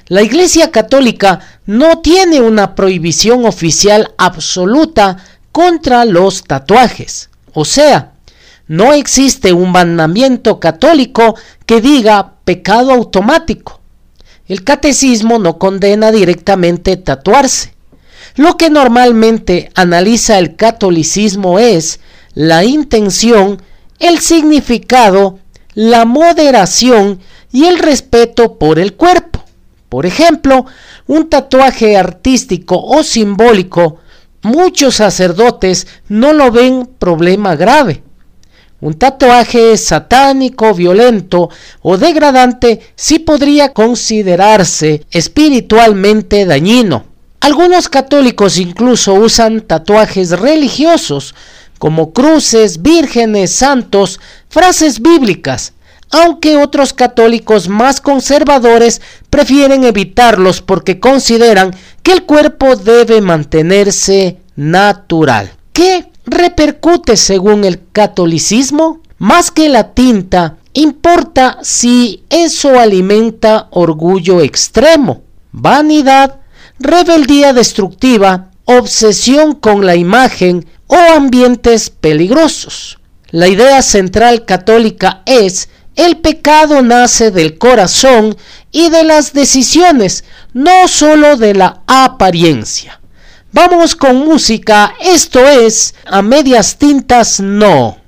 La Iglesia Católica no tiene una prohibición oficial absoluta contra los tatuajes. O sea, no existe un mandamiento católico que diga pecado automático. El catecismo no condena directamente tatuarse. Lo que normalmente analiza el catolicismo es la intención, el significado, la moderación y el respeto por el cuerpo. Por ejemplo, un tatuaje artístico o simbólico, muchos sacerdotes no lo ven problema grave. Un tatuaje satánico, violento o degradante sí podría considerarse espiritualmente dañino. Algunos católicos incluso usan tatuajes religiosos como cruces, vírgenes, santos, frases bíblicas, aunque otros católicos más conservadores prefieren evitarlos porque consideran que el cuerpo debe mantenerse natural. ¿Qué repercute según el catolicismo? Más que la tinta, importa si eso alimenta orgullo extremo, vanidad, rebeldía destructiva, obsesión con la imagen o ambientes peligrosos. La idea central católica es: el pecado nace del corazón y de las decisiones, no solo de la apariencia. Vamos con música, esto es A Medias Tintas No.